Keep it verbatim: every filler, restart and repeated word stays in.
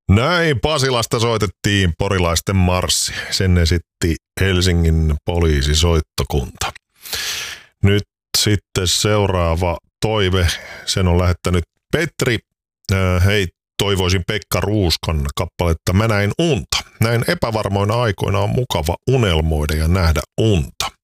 Näin Pasilasta soitettiin porilaisten marssi. Sen esitti Helsingin poliisisoittokunta. Nyt sitten seuraava toive. Sen on lähettänyt Petri. Hei, toivoisin Pekka Ruuskan kappaletta Mä näin unta. Näin epävarmoina aikoina on mukava unelmoida ja nähdä unta.